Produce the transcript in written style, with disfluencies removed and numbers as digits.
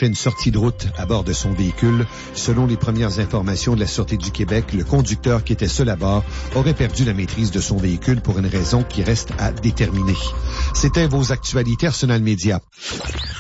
fait une sortie de route à bord de son véhicule. Selon les premières informations de la Sûreté du Québec, le conducteur qui était seul à bord aurait perdu la maîtrise de son véhicule pour une raison qui reste à déterminer. C'était vos actualités Arsenal Média.